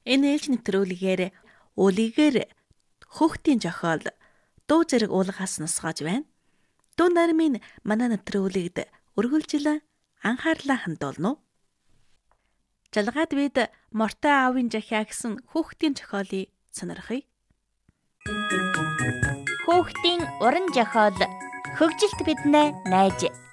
Энэ ээлж нэвтрүүлгээр үлийгээр хүүхдийн жохоол дуу зэрэг уулгаас нусгааж байна. Дуу нармын манай нэвтрүүлэгт үргэлжлэн анхаарлаа хандуулна уу? Жалгаад бид Мортой аавын жахиа гэсэн хүүхдийн жохоолыг сонирхъя. Хүүхдийн уран жохоол хөгжилт биднээ найж